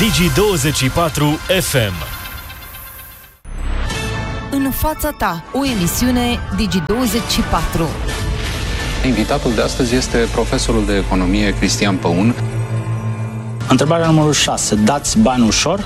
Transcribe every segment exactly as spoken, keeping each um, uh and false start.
Digi douăzeci și patru F M. În fața ta, o emisiune Digi douăzeci și patru. Invitatul de astăzi este profesorul de economie Cristian Păun. Întrebarea numărul șase. Dați bani ușor?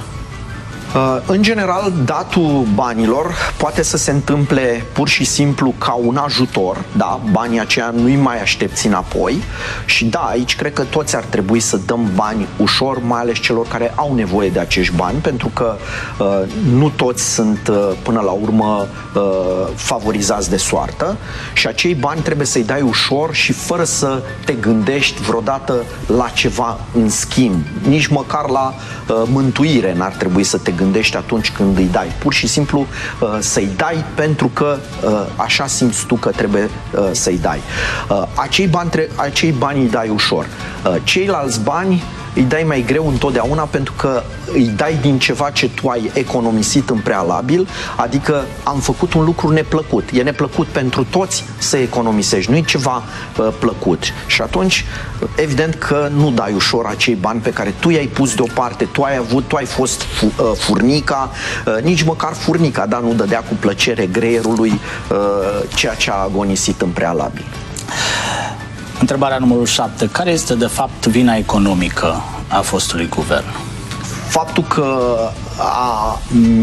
În general, datul banilor poate să se întâmple pur și simplu ca un ajutor, da? Banii aceia nu-i mai aștepți înapoi și da, aici cred că toți ar trebui să dăm bani ușor, mai ales celor care au nevoie de acești bani, pentru că uh, nu toți sunt uh, până la urmă uh, favorizați de soartă și acei bani trebuie să-i dai ușor și fără să te gândești vreodată la ceva în schimb, nici măcar la uh, mântuire n-ar trebui să te gândești atunci când îi dai. Pur și simplu uh, să-i dai pentru că uh, așa simți tu că trebuie uh, să-i dai. Uh, acei, bani tre- acei bani îi dai ușor. Uh, ceilalți bani îi dai mai greu întotdeauna pentru că îi dai din ceva ce tu ai economisit în prealabil, adică am făcut un lucru neplăcut. E neplăcut pentru toți să economisești, nu e ceva uh, plăcut. Și atunci, evident că nu dai ușor acei bani pe care tu i-ai pus deoparte, tu ai avut, tu ai fost fu, uh, furnica, uh, nici măcar furnica, dar nu dădea cu plăcere greierului uh, ceea ce a agonisit în prealabil. Întrebarea numărul șapte. Care este de fapt vina economică a fostului guvern? Faptul că a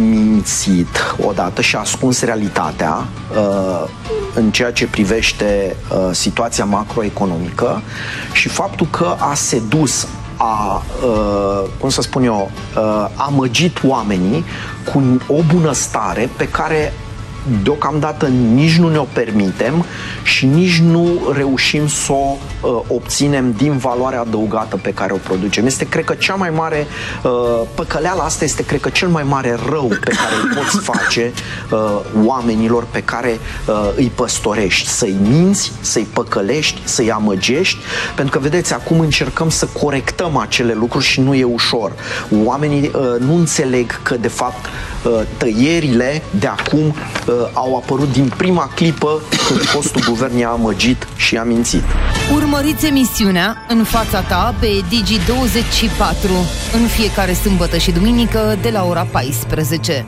mințit odată și a ascuns realitatea uh, în ceea ce privește uh, situația macroeconomică și faptul că a sedus, a, uh, cum să spun eu, uh, amăgit oamenii cu o bunăstare pe care deocamdată nici nu ne-o permitem și nici nu reușim să o uh, obținem din valoarea adăugată pe care o producem. Este, cred că, cea mai mare uh, păcăleală, asta este, cred că, cel mai mare rău pe care îl poți face uh, oamenilor pe care uh, îi păstorești. Să-i minți, să-i păcălești, să-i amăgești, pentru că, vedeți, acum încercăm să corectăm acele lucruri și nu e ușor. Oamenii uh, nu înțeleg că, de fapt, uh, tăierile de acum uh, au apărut din prima clipă când fostul guvern i-a amăgit și i-a mințit. Urmăriți emisiunea În fața ta pe Digi douăzeci și patru în fiecare sâmbătă și duminică de la ora paisprezece.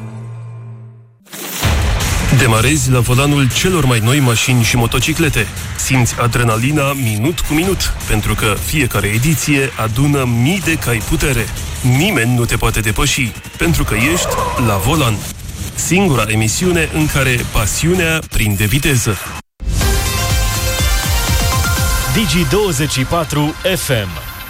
Demarezi la volanul celor mai noi mașini și motociclete. Simți adrenalina minut cu minut, pentru că fiecare ediție adună mii de cai putere. Nimeni nu te poate depăși, pentru că ești la volan. Singura emisiune în care pasiunea prinde viteză. Digi douăzeci și patru F M.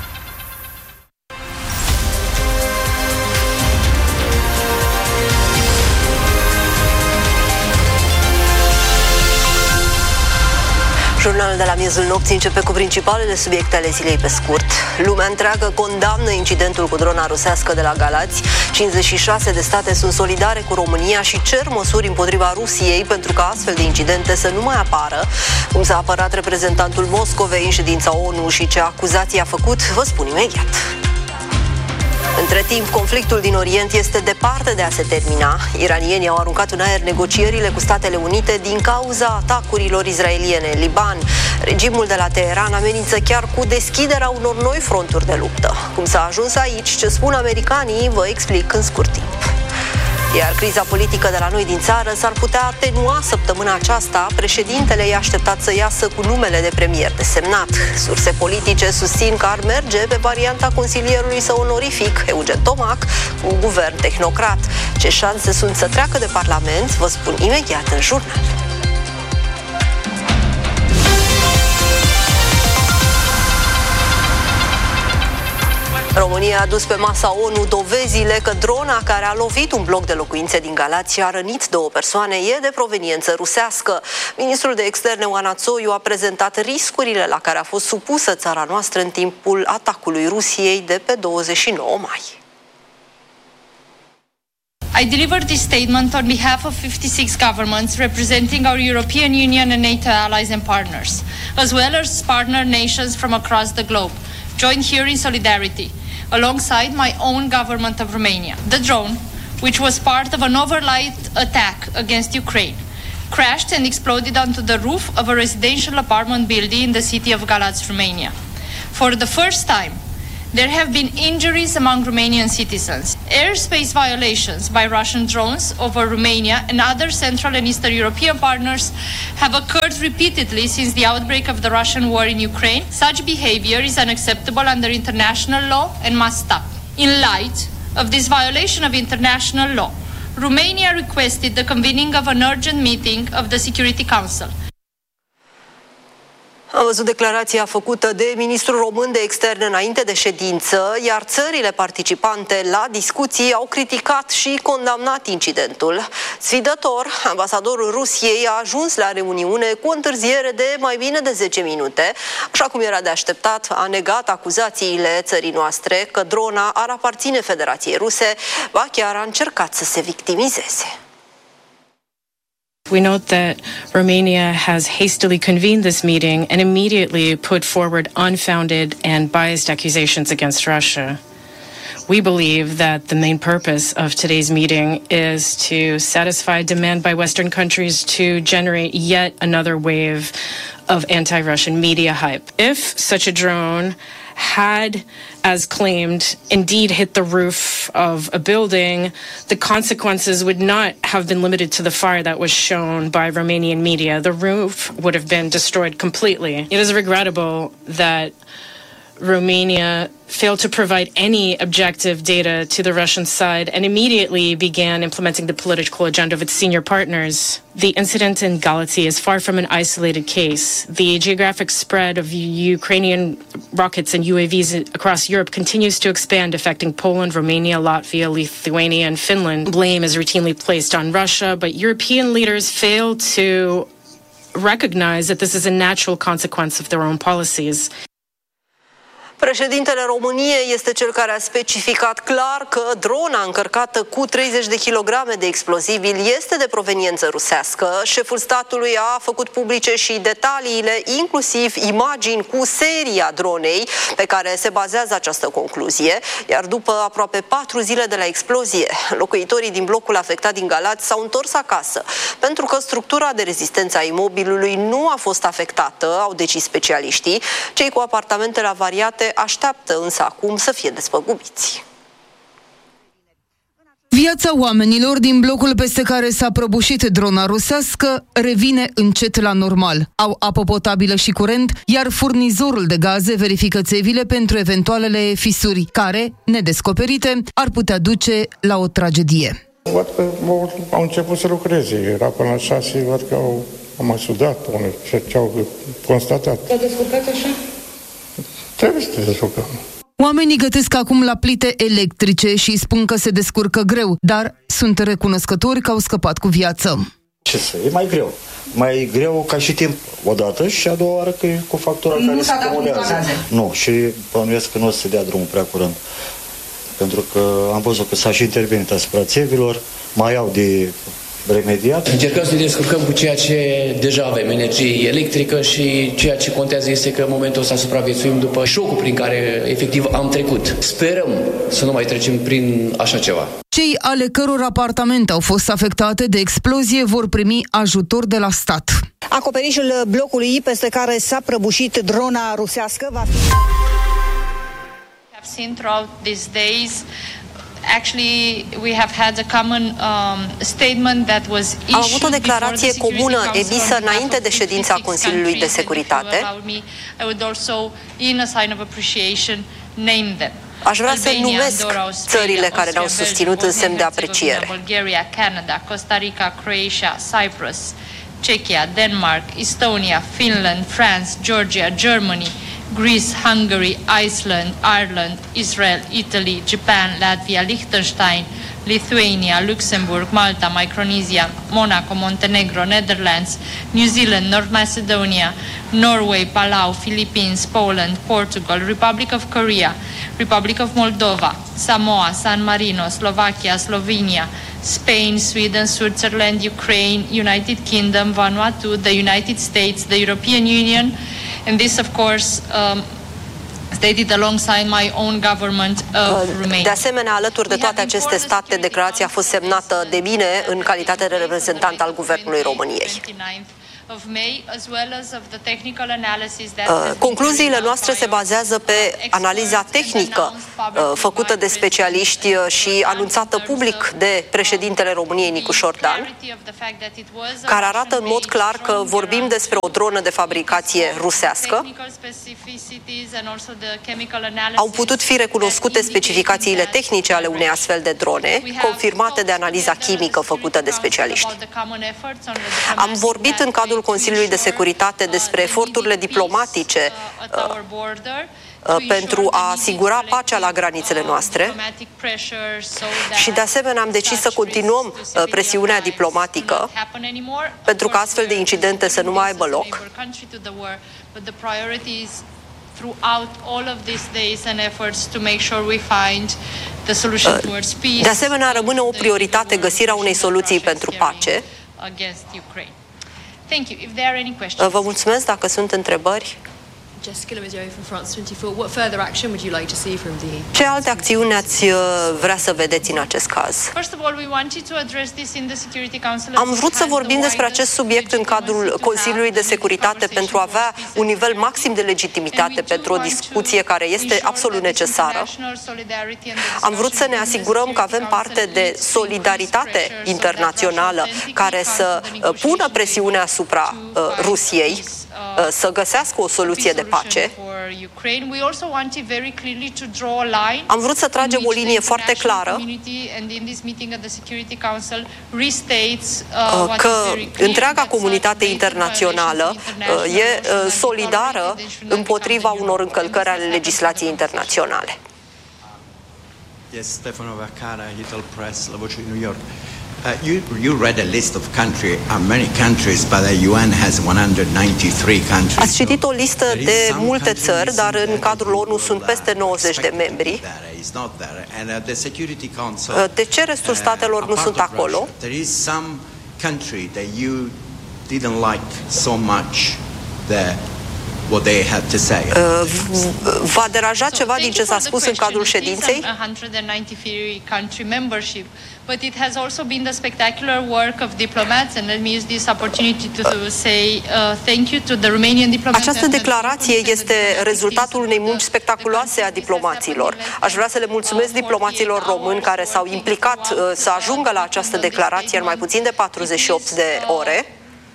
Jurnalul de la miezul nopții începe cu principalele subiecte ale zilei pe scurt. Lumea întreagă condamnă incidentul cu drona rusească de la Galați. cincizeci și șase de state sunt solidare cu România și cer măsuri împotriva Rusiei pentru ca astfel de incidente să nu mai apară. Cum s-a apărat reprezentantul Moscovei în ședința ONU și ce acuzații a făcut, vă spun imediat. Între timp, conflictul din Orient este departe de a se termina. Iranienii au aruncat în aer negocierile cu Statele Unite din cauza atacurilor izraeliene în Liban. Regimul de la Teheran amenință chiar cu deschiderea unor noi fronturi de luptă. Cum s-a ajuns aici, ce spun americanii, vă explic în scurt timp. Iar criza politică de la noi din țară s-ar putea atenua săptămâna aceasta. Președintele i-a așteptat să iasă cu numele de premier desemnat. Surse politice susțin că ar merge pe varianta consilierului său onorific, Eugen Tomac, cu un guvern tehnocrat. Ce șanse sunt să treacă de Parlament, vă spun imediat în jurnal. România a dus pe masa ONU dovezile că drona care a lovit un bloc de locuințe din Galați și a rănit două persoane e de proveniență rusească. Ministrul de Externe Oana Țoiu a prezentat riscurile la care a fost supusă țara noastră în timpul atacului Rusiei de pe douăzeci și nouă mai. I deliver this statement on behalf of fifty-six governments representing our European Union and NATO allies and partners, as well as partner nations from across the globe, joined here in solidarity, alongside my own government of Romania. The drone, which was part of an overnight attack against Ukraine, crashed and exploded onto the roof of a residential apartment building in the city of Galați, Romania. For the first time, There have been injuries among Romanian citizens. Airspace violations by Russian drones over Romania and other Central and Eastern European partners have occurred repeatedly since the outbreak of the Russian war in Ukraine. Such behavior is unacceptable under international law and must stop. In light of this violation of international law, Romania requested the convening of an urgent meeting of the Security Council. Am văzut declarația făcută de ministrul român de externe înainte de ședință, iar țările participante la discuții au criticat și condamnat incidentul. Sfidător, ambasadorul Rusiei a ajuns la reuniune cu o întârziere de mai bine de zece minute. Așa cum era de așteptat, a negat acuzațiile țării noastre că drona ar aparține Federației Ruse, ba chiar a încercat să se victimizeze. We note that Romania has hastily convened this meeting and immediately put forward unfounded and biased accusations against Russia. We believe that the main purpose of today's meeting is to satisfy a demand by Western countries to generate yet another wave of anti-Russian media hype. If such a drone had, as claimed, indeed hit the roof of a building, the consequences would not have been limited to the fire that was shown by Romanian media. The roof would have been destroyed completely. It is regrettable that Romania failed to provide any objective data to the Russian side and immediately began implementing the political agenda of its senior partners. The incident in Galați is far from an isolated case. The geographic spread of Ukrainian rockets and U A Vs across Europe continues to expand, affecting Poland, Romania, Latvia, Lithuania, and Finland. Blame is routinely placed on Russia, but European leaders fail to recognize that this is a natural consequence of their own policies. Președintele României este cel care a specificat clar că drona încărcată cu treizeci de kilograme de explozibili este de proveniență rusească. Șeful statului a făcut publice și detaliile, inclusiv imagini cu seria dronei pe care se bazează această concluzie. Iar după aproape patru zile de la explozie, locuitorii din blocul afectat din Galați s-au întors acasă, pentru că structura de rezistență a imobilului nu a fost afectată, au decis specialiștii. Cei cu apartamentele avariate așteaptă însă acum să fie despăgubiți. Viața oamenilor din blocul peste care s-a prăbușit drona rusească revine încet la normal. Au apă potabilă și curent, iar furnizorul de gaze verifică țevile pentru eventualele fisuri, care, nedescoperite, ar putea duce la o tragedie. Văd că au început să lucreze. Era până la șase, văd că au, au mai sudat ce au constatat. S-a descurcat așa? Trebuie să te descurcăm. Oamenii gătesc acum la plite electrice și spun că se descurcă greu, dar sunt recunoscători că au scăpat cu viață. Ce să, e mai greu. Mai greu ca și timp odată și a doua oară că e cu factura nu care se acumulează. Nu, și bănuiesc că nu o să se dea drumul prea curând. Pentru că am văzut că s-a și intervenit asupra țevilor, mai au de remediat. Încercăm să ne descurcăm cu ceea ce deja avem, energie electrică, și ceea ce contează este că în momentul ăsta supraviețuim după șocul prin care efectiv am trecut. Sperăm să nu mai trecem prin așa ceva. Cei ale căror apartamente au fost afectate de explozie vor primi ajutor de la stat. Acoperișul blocului peste care s-a prăbușit drona rusească va fi... Have seen throughout these days. Actually, we have had a common um, statement that was issued. Am avut o declarație comună emisă înainte de ședința Consiliului de Securitate. I would also, in a sign of appreciation, name them. Aș vrea să numesc țările care ne-au susținut în semn de apreciere. Bulgaria, Canada, Costa Rica, Croatia, Cyprus, Czechia, Denmark, Estonia, Finland, France, Georgia, Germany, Greece, Hungary, Iceland, Ireland, Israel, Italy, Japan, Latvia, Liechtenstein, Lithuania, Luxembourg, Malta, Micronesia, Monaco, Montenegro, Netherlands, New Zealand, North Macedonia, Norway, Palau, Philippines, Poland, Portugal, Republic of Korea, Republic of Moldova, Samoa, San Marino, Slovakia, Slovenia, Spain, Sweden, Switzerland, Ukraine, United Kingdom, Vanuatu, the United States, the European Union, and this, of course, um, stated alongside my own government of Romania. De asemenea, alături de toate aceste state, declarația a fost semnată de mine în calitate de reprezentant al Guvernului României. Concluziile noastre se bazează pe analiza tehnică făcută de specialiști și anunțată public de președintele României, Nicu Șordan, care arată în mod clar că vorbim despre o dronă de fabricație rusească. Au putut fi recunoscute specificațiile tehnice ale unei astfel de drone, confirmate de analiza chimică făcută de specialiști. Am vorbit în cadrul Consiliului de Securitate despre eforturile diplomatice pentru a asigura pacea la granițele noastre și de asemenea am decis să continuăm presiunea diplomatică pentru ca astfel de incidente să nu mai aibă loc. De asemenea, rămâne o prioritate găsirea unei soluții pentru pace. Vă mulțumesc. Dacă sunt întrebări. Ce alte acțiuni ați vrea să vedeți în acest caz? Am vrut să vorbim despre acest subiect în cadrul Consiliului de Securitate pentru a avea un nivel maxim de legitimitate pentru o discuție care este absolut necesară. Am vrut să ne asigurăm că avem parte de solidaritate internațională care să pună presiune asupra Rusiei să găsească o soluție de pace. Am vrut să tragem o linie foarte clară că întreaga comunitate internațională e solidară împotriva unor încălcări ale legislației internaționale. Yes, Stefano Vaccara, Little Press, La Voce di New York. Uh, you, you read a list of countries, uh, many countries, but the U N has one hundred ninety-three countries. Ați citit o listă de multe țări, dar în cadrul ONU sunt peste nouăzeci de membri. De ce restul statelor nu sunt acolo? There is some country that you didn't like so much that what they had to say. Uh, V-a deranjat ceva din ce s-a spus în cadrul ședinței? But it has also been the spectacular work of diplomats, and let me use this opportunity to say uh, thank you to the Romanian diplomats. Această declarație este rezultatul unei munci spectaculoase a diplomaților. Aș vrea să le mulțumesc diplomaților români care s-au implicat uh, să ajungă la această declarație în mai puțin de patruzeci și opt de ore.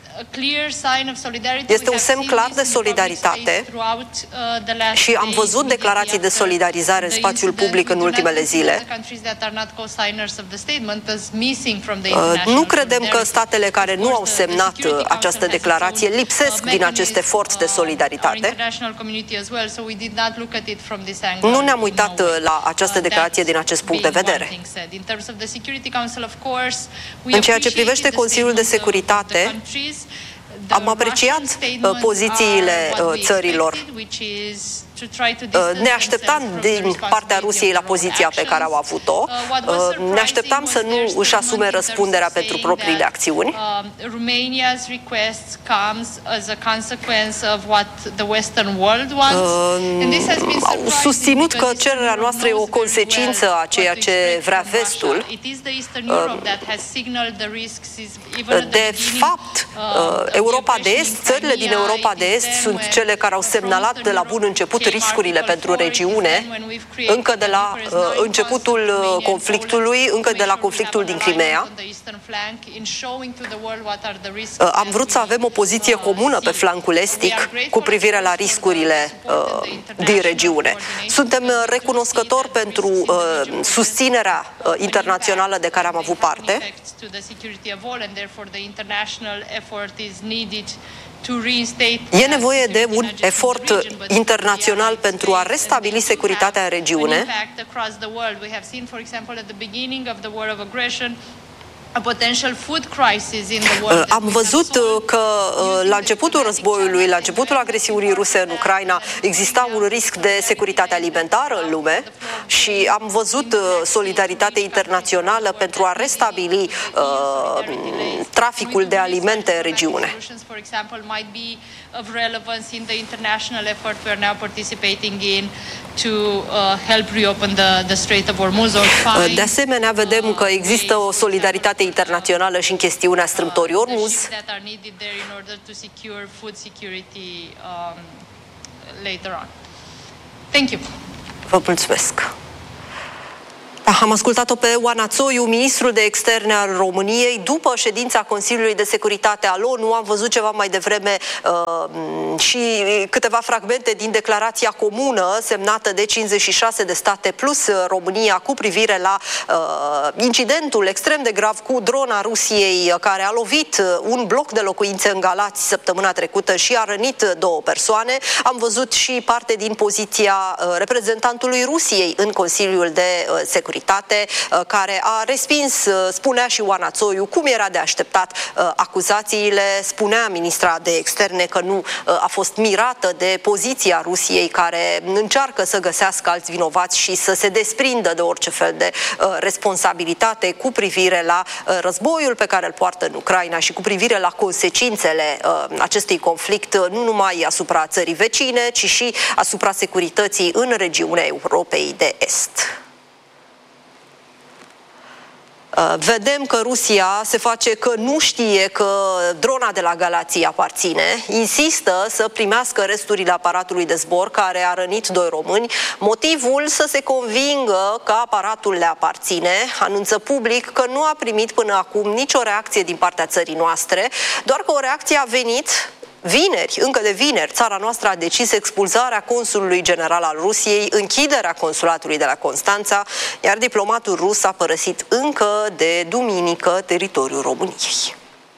Este un semn clar de solidaritate și am văzut declarații de solidarizare în spațiul public în ultimele zile. Nu credem că statele care nu au semnat această declarație lipsesc din acest efort de solidaritate. Nu ne-am uitat la această declarație din acest punct de vedere. În ceea ce privește Consiliul de Securitate, am apreciat uh, pozițiile uh, țărilor. Ne așteptam din partea Rusiei la poziția pe care au avut-o. Ne așteptam să nu își asume răspunderea pentru propriile acțiuni. Au susținut că cererea noastră e o consecință a ceea ce vrea vestul. De fapt, Europa de Est, țările din Europa de Est sunt cele care au semnalat de la bun început riscurile pentru regiune, încă de la uh, începutul conflictului, încă de la conflictul din Crimea. Uh, am vrut să avem o poziție comună pe flancul estic cu privire la riscurile uh, din regiune. Suntem recunoscători pentru uh, susținerea uh, internațională de care am avut parte. E nevoie de un efort internațional pentru a restabili securitatea în regiune. Am văzut că la începutul războiului, la începutul agresiunii ruse în Ucraina, exista un risc de securitate alimentară în lume și am văzut solidaritate internațională pentru a restabili uh, traficul de alimente în regiune. Of relevance in the international effort we are now participating in. to uh, help reopen the, the Strait of Hormuz or find... De asemenea, vedem că există o solidaritate internațională și în chestiunea strâmtorii Hormuz. That are needed there in order to secure food security um, later on. Thank you. Vă mulțumesc. Da, am ascultat-o pe Oana Țoiu, ministrul de externe al României, după ședința Consiliului de Securitate al ONU. Am văzut ceva mai devreme uh, și câteva fragmente din declarația comună semnată de cincizeci și șase de state plus România cu privire la uh, incidentul extrem de grav cu drona Rusiei care a lovit un bloc de locuințe în Galați săptămâna trecută și a rănit două persoane. Am văzut și parte din poziția uh, reprezentantului Rusiei în Consiliul de uh, Securitate, care a respins, spunea și Oana Țoiu, cum era de așteptat, acuzațiile. Spunea ministra de externe că nu a fost mirată de poziția Rusiei, care încearcă să găsească alți vinovați și să se desprindă de orice fel de responsabilitate cu privire la războiul pe care îl poartă în Ucraina și cu privire la consecințele acestui conflict, nu numai asupra țării vecine, ci și asupra securității în regiunea Europei de Est. Vedem că Rusia se face că nu știe că drona de la Galați aparține, insistă să primească resturile aparatului de zbor care a rănit doi români, motivul să se convingă că aparatul le aparține. Anunță public că nu a primit până acum nicio reacție din partea țării noastre, doar că o reacție a venit vineri, încă de vineri. Țara noastră a decis expulzarea consulului general al Rusiei, închiderea consulatului de la Constanța, iar diplomatul rus a părăsit încă de duminică teritoriul României.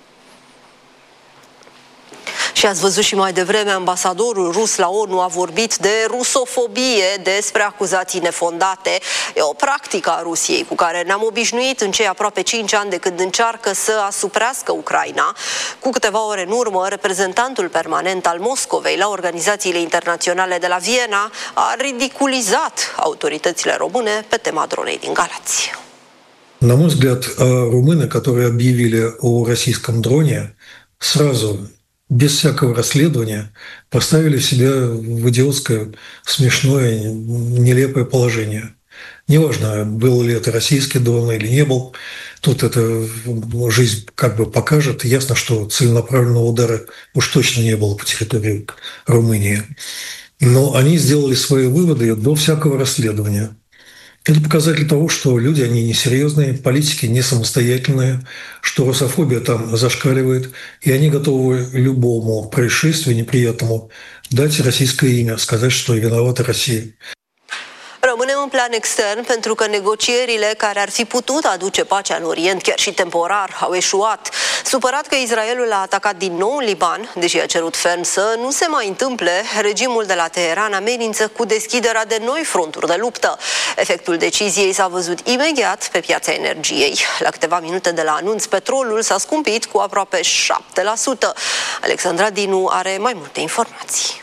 Și ați văzut și mai devreme, ambasadorul rus la ONU a vorbit de rusofobie, despre acuzații nefondate. E o practică a Rusiei cu care ne-am obișnuit în cei aproape cinci ani de când încearcă să asuprească Ucraina. Cu câteva ore în urmă, reprezentantul permanent al Moscovei la organizațiile internaționale de la Viena a ridiculizat autoritățile române pe tema dronei din Galați. На мой взгляд, румыны, которые объявили о российском дроне, сразу без всякого расследования поставили себя в идиотское, смешное, нелепое положение. Неважно, был ли это российский дрон или не был, тут это жизнь как бы покажет. Ясно, что целенаправленного удара уж точно не было по территории Румынии. Но они сделали свои выводы до всякого расследования. Это показатель того, что люди, они несерьезные, политики не самостоятельные, что русофобия там зашкаливает, и они готовы любому происшествию неприятному дать российское имя, сказать, что виновата Россия. Rămânem în plan extern pentru că negocierile care ar fi putut aduce pacea în Orient, chiar și temporar, au eșuat. Supărat că Israelul a atacat din nou Liban, deși a cerut ferm să nu se mai întâmple, regimul de la Teheran amenință cu deschiderea de noi fronturi de luptă. Efectul deciziei s-a văzut imediat pe piața energiei. La câteva minute de la anunț, petrolul s-a scumpit cu aproape șapte la sută. Alexandra Dinu are mai multe informații.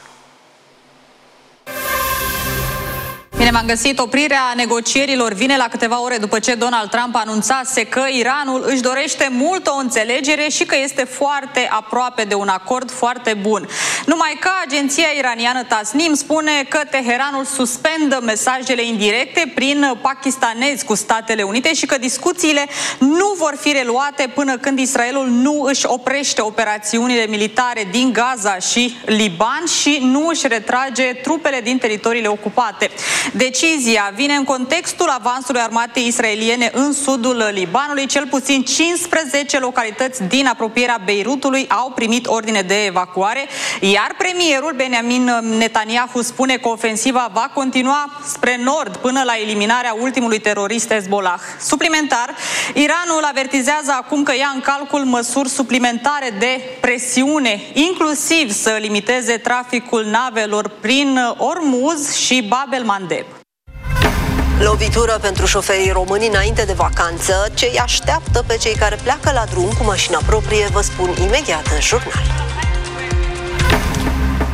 Bine v-am găsit. Oprirea negocierilor vine la câteva ore după ce Donald Trump anunțase că Iranul își dorește mult o înțelegere și că este foarte aproape de un acord foarte bun. Numai că agenția iraniană Tasnim spune că Teheranul suspendă mesajele indirecte prin pakistanezi cu Statele Unite și că discuțiile nu vor fi reluate până când Israelul nu își oprește operațiunile militare din Gaza și Liban și nu își retrage trupele din teritoriile ocupate. Decizia vine în contextul avansului armatei israeliene în sudul Libanului. Cel puțin cincisprezece localități din apropierea Beirutului au primit ordine de evacuare, iar premierul Benjamin Netanyahu spune că ofensiva va continua spre nord până la eliminarea ultimului terorist Hezbollah. Suplimentar, Iranul avertizează acum că ia în calcul măsuri suplimentare de presiune, inclusiv să limiteze traficul navelor prin Ormuz și Bab el-Mandeb. Lovitură pentru șoferii români înainte de vacanță. Ce îi așteaptă pe cei care pleacă la drum cu mașina proprie, vă spun imediat în jurnal.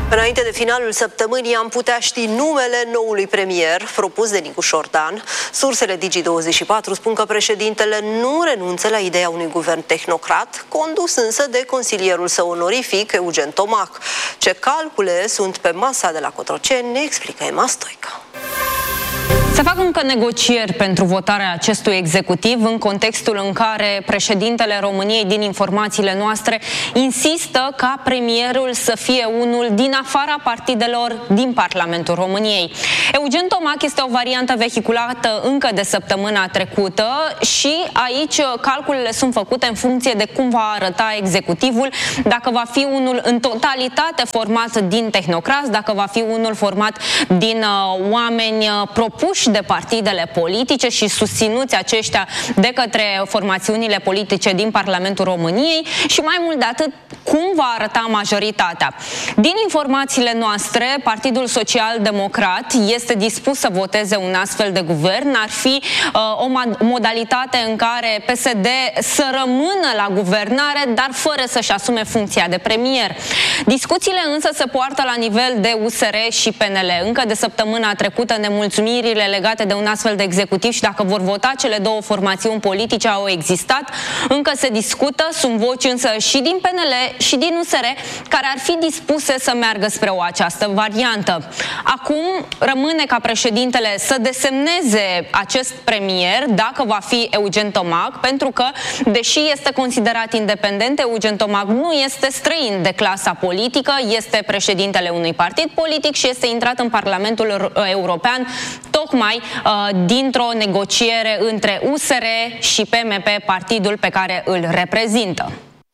Înainte de finalul săptămânii am putea ști numele noului premier propus de Nicu Șordan. Sursele Digi douăzeci și patru spun că președintele nu renunță la ideea unui guvern tehnocrat, condus însă de consilierul său onorific, Eugen Tomac. Ce calcule sunt pe masa de la Cotroceni, ne explică Emma Stoica. Se fac încă negocieri pentru votarea acestui executiv în contextul în care președintele României, din informațiile noastre, insistă ca premierul să fie unul din afara partidelor din Parlamentul României. Eugen Tomac este o variantă vehiculată încă de săptămâna trecută și aici calculele sunt făcute în funcție de cum va arăta executivul, dacă va fi unul în totalitate format din tehnocrați, dacă va fi unul format din uh, oameni uh, propuși de partidele politice și susținuți aceștia de către formațiunile politice din Parlamentul României și mai mult de atât, cum va arăta majoritatea. Din informațiile noastre, Partidul Social-Democrat este dispus să voteze un astfel de guvern. Ar fi uh, o modalitate în care P S D să rămână la guvernare, dar fără să-și asume funcția de premier. Discuțiile însă se poartă la nivel de U S R și P N L. Încă de săptămâna trecută, nemulțumirile legate de un astfel de executiv și dacă vor vota cele două formațiuni politice au existat. Încă se discută, sunt voci însă și din P N L și din U S R care ar fi dispuse să meargă spre o această variantă. Acum rămâne ca președintele să desemneze acest premier, dacă va fi Eugen Tomac, pentru că, deși este considerat independent, Eugen Tomac nu este străin de clasa politică, este președintele unui partid politic și este intrat în Parlamentul European tocmai uh, dintr-o negociere între U S R și P M P, partidul pe care îl reprezintă.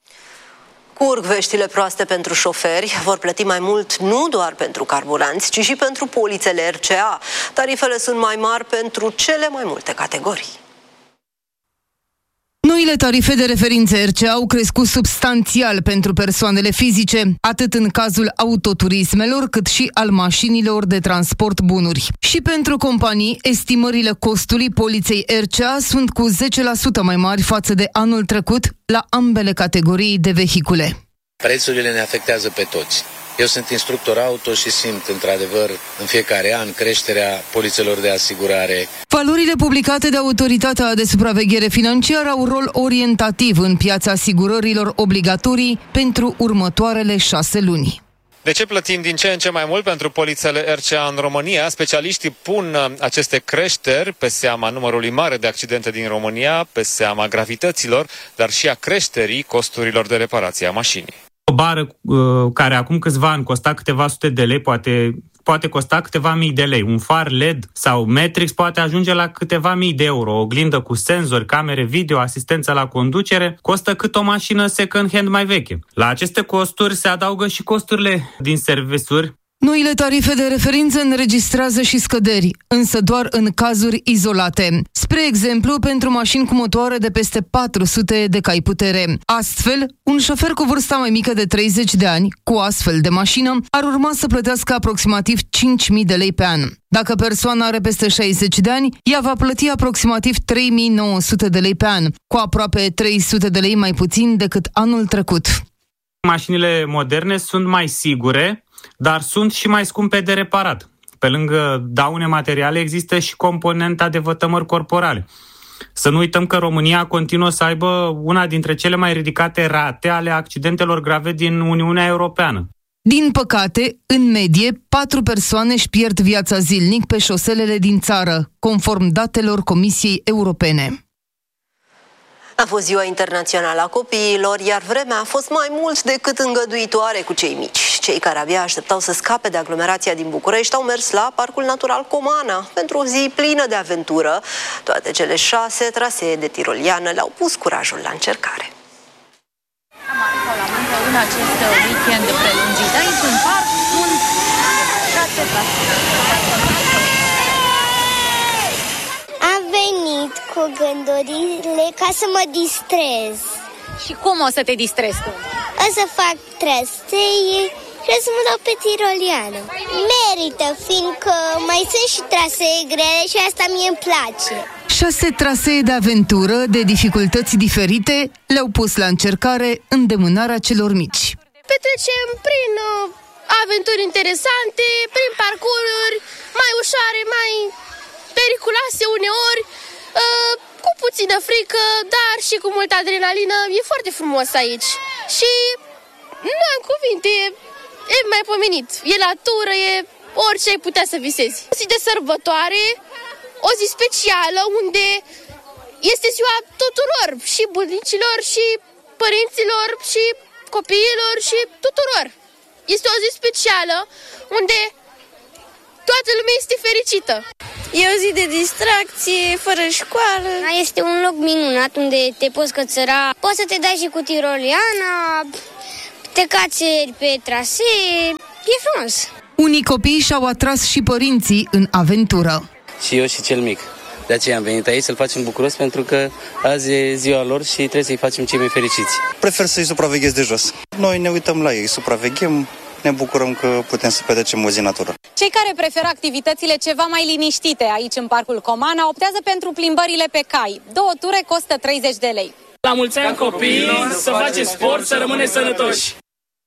Curg veștile proaste pentru șoferi. Vor plăti mai mult nu doar pentru carburanți, ci și pentru polițele R C A. Tarifele sunt mai mari pentru cele mai multe categorii. Noile tarife de referință R C A au crescut substanțial pentru persoanele fizice, atât în cazul autoturismelor, cât și al mașinilor de transport bunuri. Și pentru companii, estimările costului poliței R C A sunt cu zece la sută mai mari față de anul trecut la ambele categorii de vehicule. Prețurile ne afectează pe toți. Eu sunt instructor auto și simt, într-adevăr, în fiecare an creșterea polițelor de asigurare. Valorile publicate de Autoritatea de Supraveghere Financiară au rol orientativ în piața asigurărilor obligatorii pentru următoarele șase luni. De ce plătim din ce în ce mai mult pentru polițele R C A în România? Specialiștii pun aceste creșteri pe seama numărului mare de accidente din România, pe seama gravităților, dar și a creșterii costurilor de reparație a mașinii. O bară uh, care acum câțiva ani costa câteva sute de lei, poate, poate costa câteva mii de lei. Un far L E D sau Matrix poate ajunge la câteva mii de euro. O oglindă cu senzori, camere video, asistență la conducere, costă cât o mașină second-hand mai veche. La aceste costuri se adaugă și costurile din servisuri. Noile tarife de referință înregistrează și scăderi, însă doar în cazuri izolate. Spre exemplu, pentru mașini cu motoare de peste patru sute de cai putere. Astfel, un șofer cu vârsta mai mică de treizeci de ani, cu astfel de mașină, ar urma să plătească aproximativ cinci mii de lei pe an. Dacă persoana are peste șaizeci de ani, ea va plăti aproximativ trei mii nouă sute de lei pe an, cu aproape trei sute de lei mai puțin decât anul trecut. Mașinile moderne sunt mai sigure, dar sunt și mai scumpe de reparat. Pe lângă daune materiale există și componenta de vătămări corporale. Să nu uităm că România continuă să aibă una dintre cele mai ridicate rate ale accidentelor grave din Uniunea Europeană. Din păcate, în medie, patru persoane își pierd viața zilnic pe șoselele din țară, conform datelor Comisiei Europene. A fost Ziua Internațională a Copiilor, iar vremea a fost mai mult decât îngăduitoare cu cei mici. Cei care abia așteptau să scape de aglomerația din București au mers la Parcul Natural Comana pentru o zi plină de aventură. Toate cele șase trasee de tiroliană le-au pus curajul la încercare. Am arătat la muncă în acest weekend prelungit. Aici în parc sunt șase trasee. Am venit cu gândurile ca să mă distrez. Și cum o să te distrezi tu? O să fac trasee și o să mă dau pe tiroliană. Merită, fiindcă mai sunt și trasee grele și asta mie îmi place. Șase trasee de aventură, de dificultăți diferite, le-au pus la încercare îndemânarea celor mici. Petrecem prin uh, aventuri interesante, prin parcururi mai ușoare, mai periculoase uneori, cu puțină frică, dar și cu multă adrenalină. E foarte frumos aici și nu am cuvinte, e mai pomenit. E natură, e orice ai putea să visezi. O zi de sărbătoare, o zi specială unde este ziua tuturor, și bunicilor, și părinților, și copiilor, și tuturor. Este o zi specială unde toată lumea este fericită. E o zi de distracție, fără școală. Este un loc minunat unde te poți cățăra. Poți să te dai și cu tiroliana, te cațeri pe trasee. E frumos. Unii copii și-au atras și părinții în aventură. Și eu și cel mic. De aceea am venit aici să-l facem bucuros, pentru că azi e ziua lor și trebuie să-i facem cei mai fericiți. Prefer să-i supraveghez de jos. Noi ne uităm la ei, supraveghem, ne bucurăm că putem să petrecem o zi natură. Cei care preferă activitățile ceva mai liniștite aici în Parcul Comana optează pentru plimbările pe cai. Două ture costă treizeci de lei. La mulți ani copii, să faceți sport, să rămâneți sănătoși!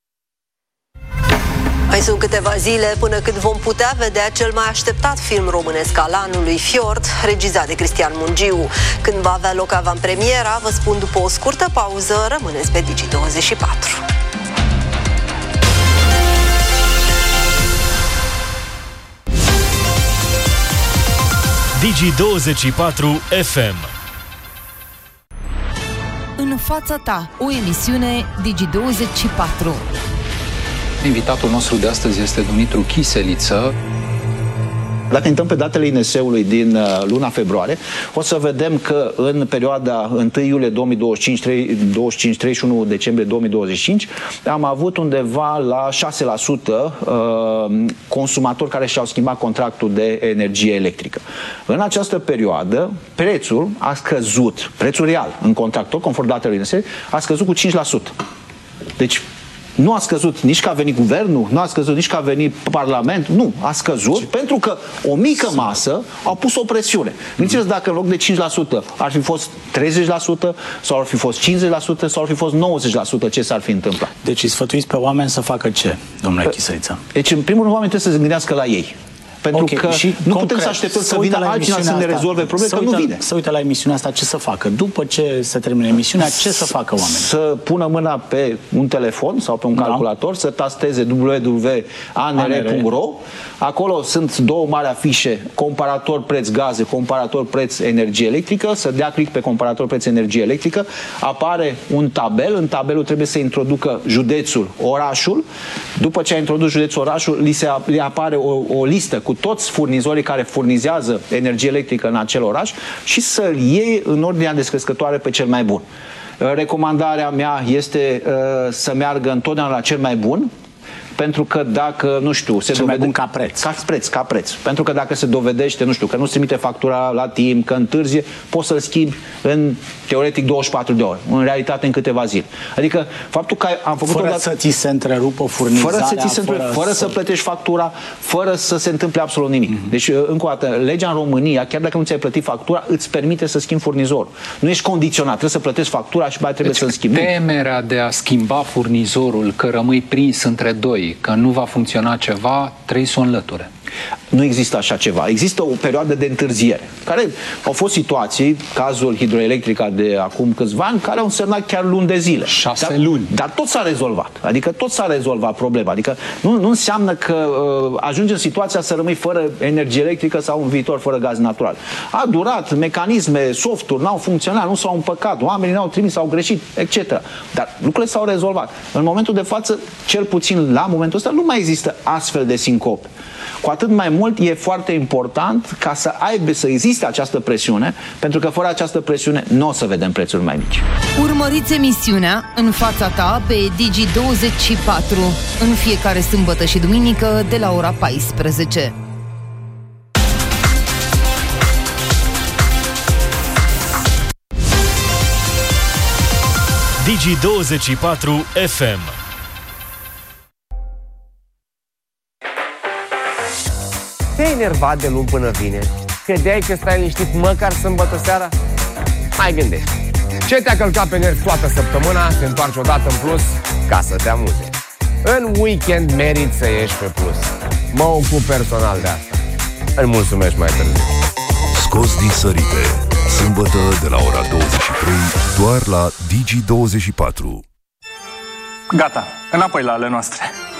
Mai sunt câteva zile până când vom putea vedea cel mai așteptat film românesc al anului, Fjord, regizat de Cristian Mungiu. Când va avea loc avantpremiera, vă spun după o scurtă pauză, rămâneți pe Digi douăzeci și patru. Digi douăzeci și patru F M. În fața ta, o emisiune Digi douăzeci și patru. Invitatul nostru de astăzi este Dumitru Chiseliță. Dacă intrăm pe datele I N S E-ului din luna februarie, o să vedem că în perioada întâi iulie două mii douăzeci și cinci - treizeci și unu decembrie două mii douăzeci și cinci am avut undeva la șase la sută consumatori care și-au schimbat contractul de energie electrică. În această perioadă, prețul a scăzut, prețul real în contractul, conform datelor I N S E, a scăzut cu cinci la sută. Deci, nu a scăzut nici că a venit guvernul, nu a scăzut nici că a venit Parlamentul, nu, a scăzut pentru că o mică masă a pus o presiune. Gândiți-vă dacă în loc de cinci la sută ar fi fost treizeci la sută sau ar fi fost cincizeci la sută sau ar fi fost nouăzeci la sută, ce s-ar fi întâmplat? Deci îi sfătuiți pe oameni să facă ce, domnule Chiseliță? Deci în primul rând oamenii trebuie să se gândească la ei. Pentru okay, că și nu concret, putem să așteptăm să, să vină altcineva să ne rezolve probleme, că nu vine. Să uite la emisiunea asta, ce să facă? După ce se termină emisiunea, ce să facă oamenii? Să pună mâna pe un telefon sau pe un calculator, da. Să tasteze w w w punct a n r punct r o. Acolo sunt două mari afișe, comparator preț gaze, comparator preț energie electrică, să dea click pe comparator preț energie electrică, apare un tabel, în tabelul trebuie să introducă județul, orașul, după ce a introdus județul, orașul, li se li apare o, o listă cu toți furnizorii care furnizează energie electrică în acel oraș și să-l iei în ordinea descrescătoare pe cel mai bun. Recomandarea mea este uh, să meargă întotdeauna la cel mai bun, pentru că dacă, nu știu, se dovedește ca preț. Ca preț, ca preț. Pentru că dacă se dovedește, nu știu, că nu-ți trimite factura la timp, că întârzie, poți să-l schimbi în, teoretic, douăzeci și patru de ore. În realitate, în câteva zile. Adică, faptul că am făcut fără să ți se întrerupă furnizarea, fără să ți se întrerupă, fără, fără să... să plătești factura, fără să se întâmple absolut nimic. Mm-hmm. Deci, încă o dată, legea în România, chiar dacă nu ți-ai plătit factura, îți permite să schimbi furnizorul. Nu ești condiționat, trebuie să plătești factura și mai trebuie deci, să-l schimbi. Temerea de a schimba furnizorul, că rămâi prins între doi, că nu va funcționa ceva, trebuie să o înlăture. Nu există așa ceva. Există o perioadă de întârziere. Care au fost situații, cazul hidroelectrica de acum câțiva ani, care au însemnat chiar luni de zile. Șase dar, luni. Dar tot s-a rezolvat. Adică tot s-a rezolvat problema. Adică nu, nu înseamnă că uh, ajunge în situația să rămâi fără energie electrică sau în viitor fără gaz natural. A durat, mecanisme, softuri n-au funcționat, nu s-au împăcat, oamenii n-au trimis, au greșit, et cetera. Dar lucrurile s-au rezolvat. În momentul de față, cel puțin la momentul ăsta, nu mai există astfel de sincope. Cu atât mai mult e foarte important ca să aibă, să existe această presiune, pentru că fără această presiune nu o să vedem prețuri mai mici. Urmăriți emisiunea În fața ta pe Digi douăzeci și patru în fiecare sâmbătă și duminică de la ora paisprezece. Digi douăzeci și patru F M. Te-ai enervat de luni până vineri? Credeai că stai liniștit măcar sâmbătă seara? Mai gândește. Ce te-a călcat pe nervi toată săptămâna se întoarce odată în plus ca să te amuze. În weekend merit să ieși pe plus. Mă ocup personal de asta. Îmi mulțumesc mai târziu. Scos din sărite. Sâmbătă de la ora douăzeci și trei, doar la Digi douăzeci și patru. Gata, înapoi la ale noastre.